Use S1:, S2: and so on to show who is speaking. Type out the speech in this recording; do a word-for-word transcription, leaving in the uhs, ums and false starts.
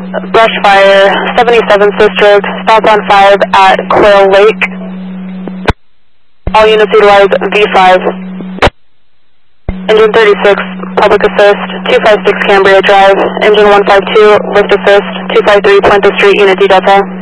S1: brush fire, seventy-seven Sistrok, stop on five at Quail Lake. All units utilize V five. Engine thirty-six, public assist, two five six Cambria Drive. Engine one five two, lift assist, two five three, Puente Street, unit D Delta.